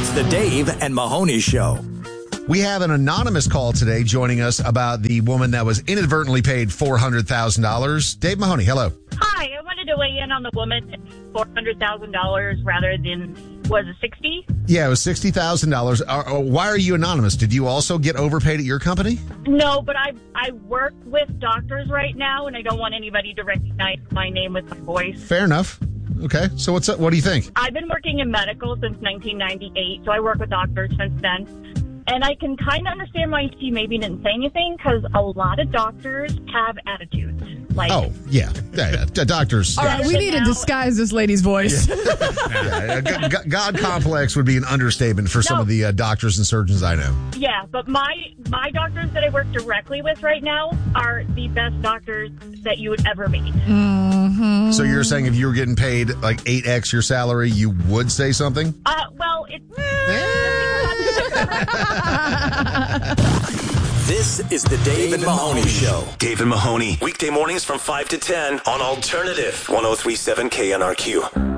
It's the Dave and Mahoney Show. We have an anonymous call today joining us about the woman that was inadvertently paid $400,000. Dave Mahoney, hello. Hi, I wanted to weigh in on the woman at $400,000 rather than, was it 60? Yeah, it was $60,000. Why are you anonymous? Did you also get overpaid at your company? No, but I work with doctors right now, and I don't want anybody to recognize my name with my voice. Fair enough. Okay, so what do you think? I've been working in medical since 1998, so I work with doctors since then. And I can kind of understand why she maybe didn't say anything, because a lot of doctors have attitudes. Like, oh, yeah. Doctors. All right, we need to disguise this lady's voice. God complex would be an understatement for some of the doctors and surgeons I know. Yeah, but my doctors that I work directly with right now are the best doctors that you would ever meet. Mm-hmm. So you're saying if you were getting paid like 8x your salary, you would say something? Well, it's... This is the Dave and Mahoney Show. Dave and Mahoney, weekday mornings from 5 to 10 on Alternative 103.7 KNRQ.